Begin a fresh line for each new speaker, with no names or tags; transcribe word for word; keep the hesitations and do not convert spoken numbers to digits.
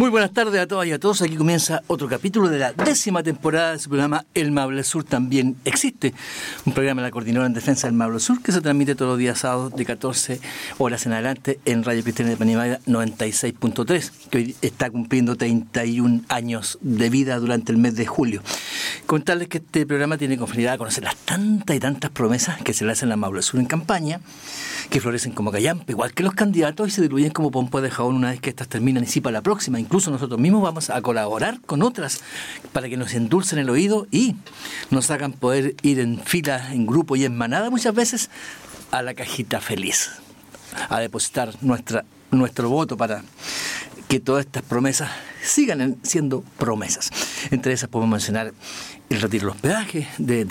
Muy buenas tardes a todas y a todos. Aquí comienza otro capítulo de la décima temporada de su programa El Maule Sur También Existe, un programa de la Coordinadora en Defensa del Maule Sur que se transmite todos los días sábados de catorce horas en adelante en Radio Cristiana de Panimaida noventa y seis punto tres, que hoy está cumpliendo treinta y un años de vida durante el mes de julio. Comentarles que este programa tiene con finalidad a conocer las tantas y tantas promesas que se le hacen a la Maule Sur en campaña, que florecen como callampa, igual que los candidatos, y se diluyen como pompas de jabón una vez que estas terminan y sí para la próxima. Incluso nosotros mismos vamos a colaborar con otras para que nos endulcen el oído y nos hagan poder ir en fila, en grupo y en manada muchas veces a la cajita feliz, a depositar nuestra, nuestro voto para que todas estas promesas sigan siendo promesas. Entre esas podemos mencionar el retiro de los peajes, de